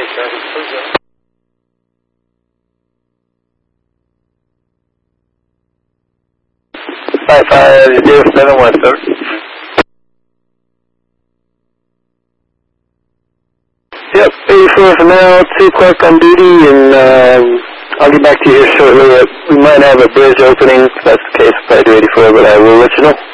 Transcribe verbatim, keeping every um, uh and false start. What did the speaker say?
Charlie Cruiser. five five zero seven one, sir. Yep, eighty-four for now, two o'clock on duty, and um, I'll get back to you here shortly. We might have a bridge opening. If that's the case, if I do eighty-four, but I will let you know.